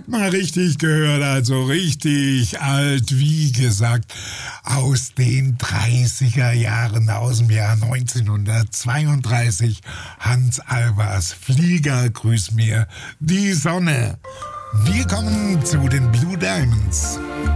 Mal richtig gehört, also richtig alt, wie gesagt, aus den 30er Jahren, aus dem Jahr 1932. Hans Albers Flieger, grüß mir die Sonne. Wir kommen zu den Blue Diamonds.